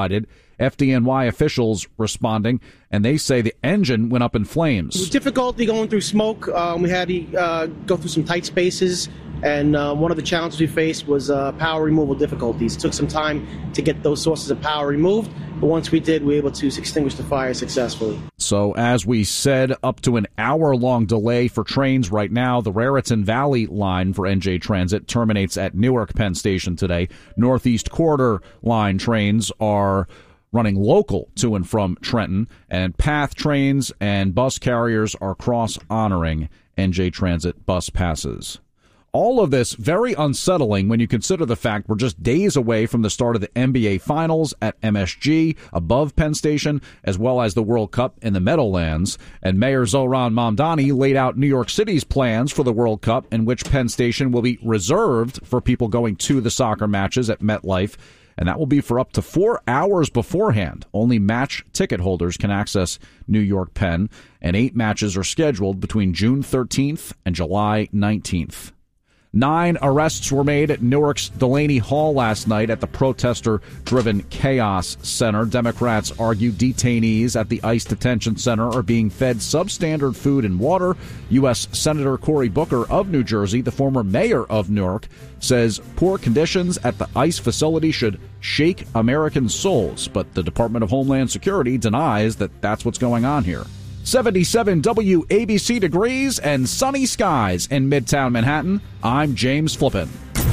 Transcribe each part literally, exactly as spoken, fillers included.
F D N Y officials responding, and they say the engine went up in flames. It was difficulty going through smoke. Um, we had to uh, go through some tight spaces, and uh, one of the challenges we faced was uh, power removal difficulties. It took some time to get those sources of power removed, but once we did, we were able to extinguish the fire successfully. So, as we said, up to an hour-long delay for trains right now. The Raritan Valley line for N J Transit terminates at Newark Penn Station today. Northeast Corridor line trains are running local to and from Trenton, and PATH trains and bus carriers are cross-honoring N J Transit bus passes. All of this very unsettling when you consider the fact we're just days away from the start of the N B A Finals at M S G above Penn Station, as well as the World Cup in the Meadowlands. And Mayor Zohran Mamdani laid out New York City's plans for the World Cup, in which Penn Station will be reserved for people going to the soccer matches at MetLife. And that will be for up to four hours beforehand. Only match ticket holders can access New York Penn, and eight matches are scheduled between June thirteenth and July nineteenth. Nine arrests were made at Newark's Delaney Hall last night at the protester-driven Chaos Center. Democrats argue detainees at the ICE detention center are being fed substandard food and water. U S Senator Cory Booker of New Jersey, the former mayor of Newark, says poor conditions at the ICE facility should shake American souls, but the Department of Homeland Security denies that that's what's going on here. seventy-seven W A B C degrees and sunny skies in Midtown Manhattan. I'm James Flippin.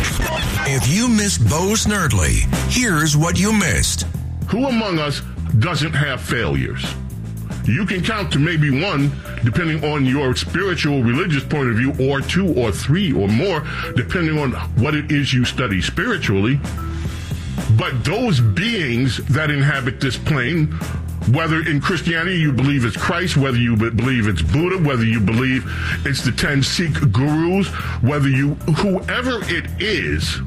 If you missed Bo Snerdley, here's what you missed. Who among us doesn't have failures? You can count to maybe one, depending on your spiritual, religious point of view, or two or three or more, depending on what it is you study spiritually. But those beings that inhabit this plane, whether in Christianity you believe it's Christ, whether you believe it's Buddha, whether you believe it's the ten Sikh gurus, whether you, whoever it is,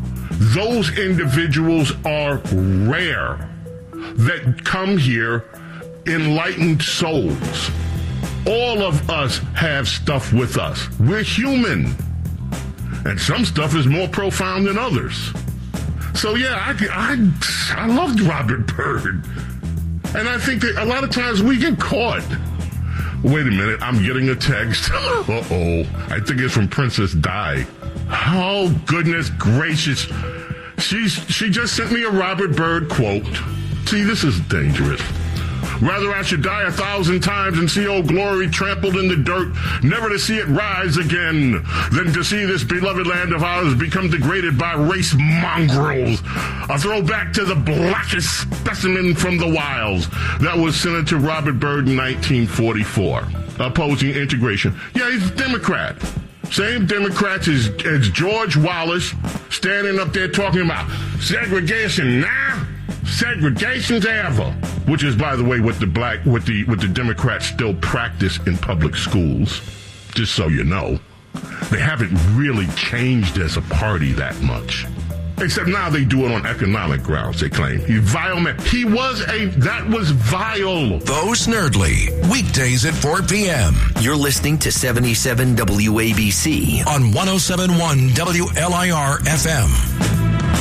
those individuals are rare that come here enlightened souls. All of us have stuff with us. We're human. And some stuff is more profound than others. So yeah, I, I, I loved Robert Byrd. And I think that a lot of times we get caught. Wait a minute, I'm getting a text. Uh-oh. I think it's from Princess Di. Oh, goodness gracious. She's, she just sent me a Robert Byrd quote. See, this is dangerous. Rather I should die a thousand times and see old glory trampled in the dirt, never to see it rise again, than to see this beloved land of ours become degraded by race mongrels. A throwback to the blackest specimen from the wilds. That was Senator Robert Byrd in nineteen forty-four, opposing integration. Yeah, he's a Democrat. Same Democrats as, as George Wallace, standing up there talking about segregation now, segregation's ever. Which is, by the way, what the black, what the, what the Democrats still practice in public schools. Just so you know, they haven't really changed as a party that much. Except now they do it on economic grounds, they claim. He's vile man. He was a, that was vile. Bo Snerdley, weekdays at four p.m. You're listening to seventy-seven W A B C on one oh seven point one W L I R F M.